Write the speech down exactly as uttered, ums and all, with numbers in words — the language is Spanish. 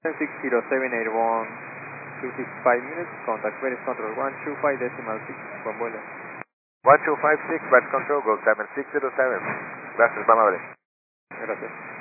six zero seven eight one, fifty-five minutes, contact British Control one two five decimal six, buen vuelo. one two five six, British Control, Go seven six zero seven. Gracias, amable. Gracias.